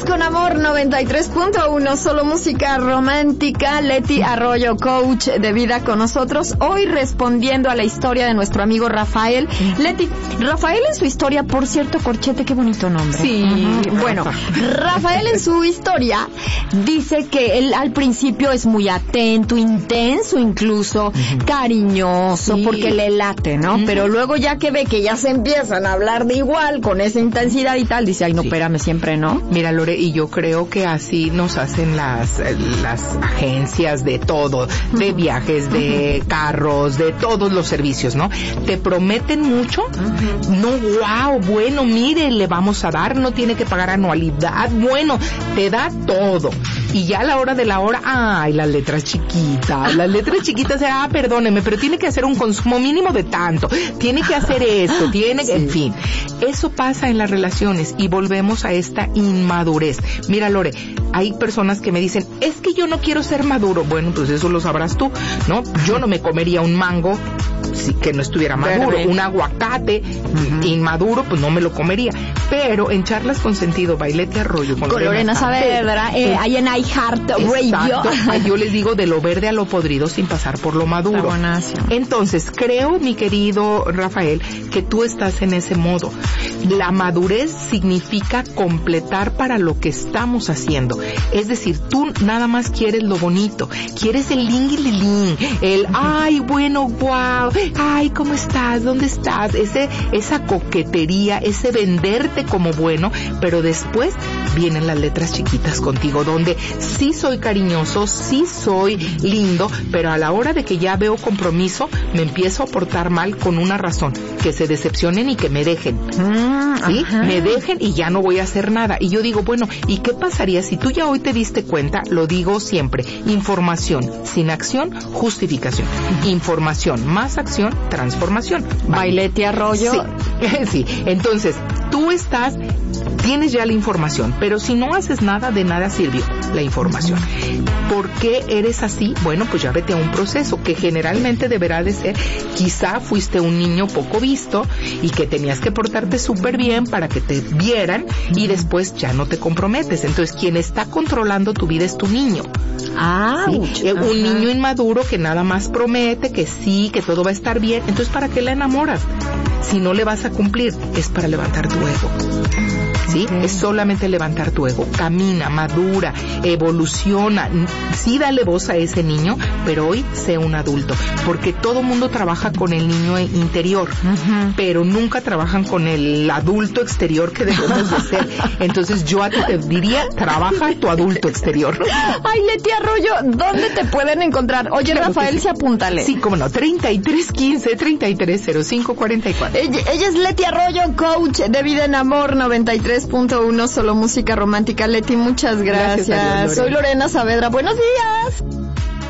con amor 93.1, solo música romántica. Leti Arroyo, coach de vida con nosotros, hoy respondiendo a la historia de nuestro amigo Rafael. Leti, Rafael en su historia, por cierto, corchete, qué bonito nombre. Sí. Bueno, Rafael en su historia dice que él al principio es muy atento, intenso incluso, cariñoso, sí, porque le late, ¿no? Pero luego ya que ve que ya se empiezan a hablar de igual, con esa intensidad y tal, dice, ay, no, espérame, siempre no. Mira, Lore, y yo creo que así nos hacen las agencias de todo, de viajes, de carros, de todos los servicios, ¿no? Te prometen mucho, no, wow, bueno, mire, le vamos a dar, no tiene que pagar anualidad, bueno, te da todo. Y ya a la hora de la hora, ay, las letras chiquitas, perdóneme, pero tiene que hacer un consumo mínimo de tanto, tiene que hacer esto, tiene que, en fin. Eso pasa en las relaciones y volvemos a esta inmadurez. Mira, Lore, hay personas que me dicen, es que yo no quiero ser maduro. Bueno, pues eso lo sabrás tú, ¿no? Yo no me comería un mango que no estuviera maduro, verde. Un aguacate inmaduro, pues no me lo comería. Pero en Charlas con Sentido, Leti Arroyo con Lorena Saavedra, ahí en iHeartRadio, yo les digo de lo verde a lo podrido sin pasar por lo maduro. Entonces, creo, mi querido Rafael, que tú estás en ese modo. La madurez significa completar para lo que estamos haciendo. Es decir, tú nada más quieres lo bonito, quieres el lingui-lilín, el ay, bueno, wow, ay, ¿cómo estás? ¿Dónde estás? Esa coquetería, ese venderte como bueno, pero después vienen las letras chiquitas contigo, donde sí soy cariñoso, sí soy lindo, pero a la hora de que ya veo compromiso, me empiezo a portar mal con una razón, que se decepcionen y que me dejen. ¿Sí? Me dejen y ya no voy a hacer nada. Y yo digo, bueno, ¿y qué pasaría si tú ya hoy te diste cuenta? Lo digo siempre, información sin acción, justificación. Información más acción, transformación. Leti Arroyo. Sí. Entonces, tú tienes ya la información, pero si no haces nada, de nada sirvió la información. ¿Por qué eres así? Bueno, pues ya vete a un proceso que generalmente deberá de ser, quizá fuiste un niño poco visto y que tenías que portarte súper bien para que te vieran y después ya no te comprometes. Entonces, quien está controlando tu vida es tu niño. ¿Sí? Un niño inmaduro que nada más promete que sí, que todo va a estar bien. Entonces, ¿para qué la enamoras? Si no le vas a cumplir, es para levantar tu ego. ¿Sí? Es solamente levantar tu ego. Camina, madura, evoluciona. Sí, dale voz a ese niño, pero hoy sé un adulto. Porque todo mundo trabaja con el niño interior, pero nunca trabajan con el adulto exterior que debemos de ser. Entonces yo a ti te diría, trabaja tu adulto exterior. Ay, Leti Arroyo, ¿dónde te pueden encontrar? Oye, claro, Rafael, sí, apúntale. Sí, cómo no, 3315-330544. Ella es Leti Arroyo, coach de vida en amor, 93.1, solo música romántica. Leti, muchas gracias. Soy Lorena Saavedra. Buenos días.